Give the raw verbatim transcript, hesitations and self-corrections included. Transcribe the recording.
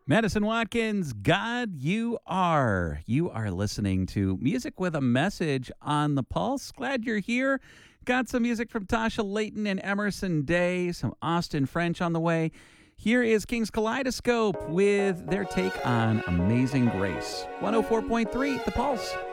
Madison Watkins, God, you are. You are listening to Music with a Message on the Pulse. Glad you're here. Got some music from Tasha Layton and Emerson Day, some Austin French on the way. Here is King's Kaleidoscope with their take on Amazing Grace. one oh four point three, The Pulse.